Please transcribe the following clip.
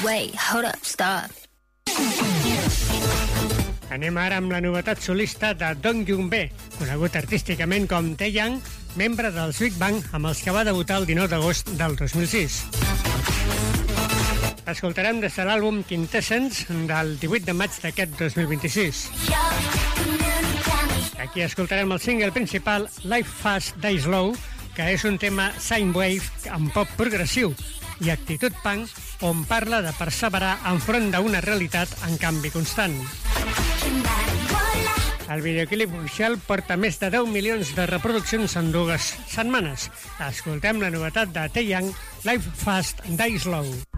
Wait, hold up, stop. Anem ara amb la novetat solista de Dong Jun-bae, conegut artísticament com Taeyang, membre dels Big Bang, amb els que va debutar el 19 d'agost del 2006. Escoltarem des de l'àlbum Quintessence del 18 de maig d'aquest 2026. Aquí escoltarem el single principal Life Fast, Die Slow, que és un tema sine wave amb pop progressiu i actitud punk on parla de perseverar enfront d'una realitat en canvi constant. El videoclip oficial porta més de 10 milions de reproduccions en 2 setmanes. Escoltem la novetat de Taeyang, Life Fast, Die Slow.